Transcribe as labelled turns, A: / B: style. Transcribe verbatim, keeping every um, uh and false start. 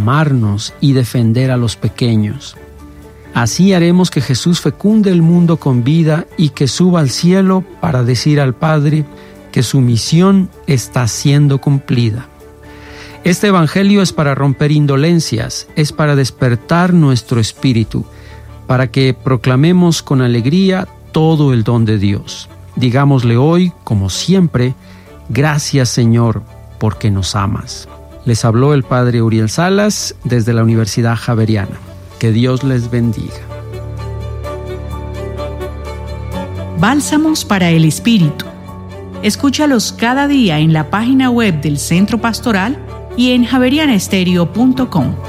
A: amarnos y defender a los pequeños. Así haremos que Jesús fecunde el mundo con vida y que suba al cielo para decir al Padre que su misión está siendo cumplida. Este evangelio es para romper indolencias, es para despertar nuestro espíritu, para que proclamemos con alegría todo el don de Dios. Digámosle hoy, como siempre, gracias Señor, porque nos amas. Les habló el Padre Uriel Salas desde la Universidad Javeriana. Que Dios les bendiga.
B: Bálsamos para el Espíritu. Escúchalos cada día en la página web del Centro Pastoral y en javeriana estéreo punto com.